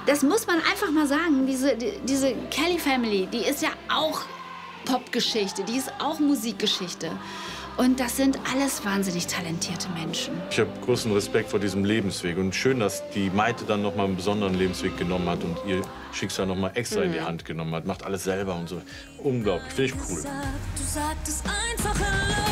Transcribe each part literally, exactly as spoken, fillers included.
Das muss man einfach mal sagen. Diese, die, diese Kelly Family, die ist ja auch Popgeschichte, die ist auch Musikgeschichte. Und das sind alles wahnsinnig talentierte Menschen. Ich habe großen Respekt vor diesem Lebensweg. Und schön, dass die Maite dann noch mal einen besonderen Lebensweg genommen hat und ihr Schicksal noch mal extra mhm. in die Hand genommen hat. Macht alles selber und so. Unglaublich, finde ich cool. Du sagtest einfach Hallo.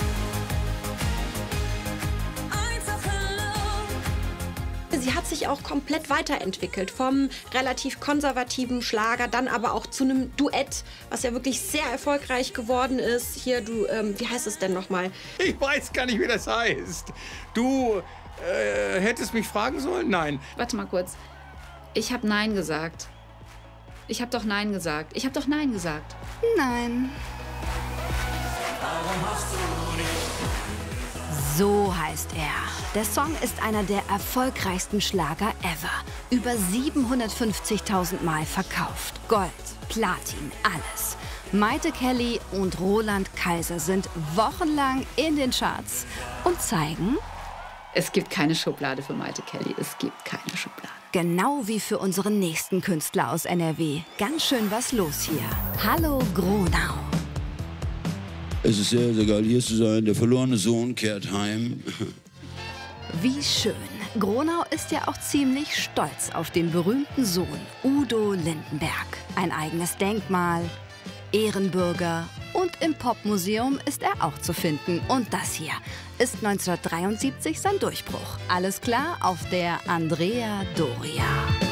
Sie hat sich auch komplett weiterentwickelt, vom relativ konservativen Schlager, dann aber auch zu einem Duett, was ja wirklich sehr erfolgreich geworden ist. Hier, du, ähm, wie heißt es denn nochmal? Ich weiß gar nicht, wie das heißt. Du äh, hättest mich fragen sollen? Nein. Warte mal kurz. Ich habe Nein gesagt. Ich habe doch Nein gesagt. Ich habe doch Nein gesagt. Nein. Warum hast du nicht? So heißt er. Der Song ist einer der erfolgreichsten Schlager ever. Über siebenhundertfünfzigtausend Mal verkauft. Gold, Platin, alles. Maite Kelly und Roland Kaiser sind wochenlang in den Charts und zeigen... Es gibt keine Schublade für Maite Kelly. Es gibt keine Schublade. Genau wie für unseren nächsten Künstler aus N R W. Ganz schön was los hier. Hallo Gronau. Es ist sehr, sehr geil, hier zu sein. Der verlorene Sohn kehrt heim. Wie schön. Gronau ist ja auch ziemlich stolz auf den berühmten Sohn Udo Lindenberg. Ein eigenes Denkmal, Ehrenbürger und im Popmuseum ist er auch zu finden. Und das hier ist neunzehnhundertdreiundsiebzig sein Durchbruch. Alles klar auf der Andrea Doria.